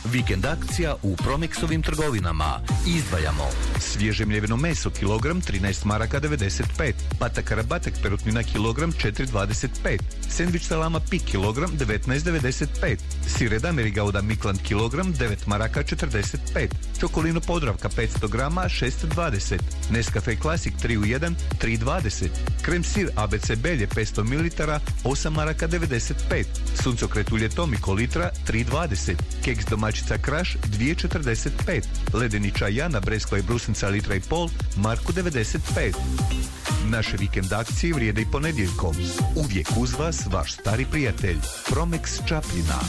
Vikend akcija u Promexovim trgovinama. Izdvajamo svježe mljeveno meso kilogram 13 maraka 95, patak rabatak perutnina kilogram 4,25, sendvič salama pik kilogram 19,95, sir edameri gouda Mikland kilogram 9 maraka 45, čokolino Podravka 500 grama 6,20, Nescafe Classic 3 u 1 3,20, krem sir ABC Belje 500 ml 8 maraka 95, suncokret ulje Tomiko litra 3,20, keks domaćica Kraš 2,45, ledeni čaj Jana Breskva i brusnica litra i pol marku 95. Naše vikend akcije vrijede i ponedjeljkom. Uvijek uz vas vaš stari prijatelj Promex Čapljina.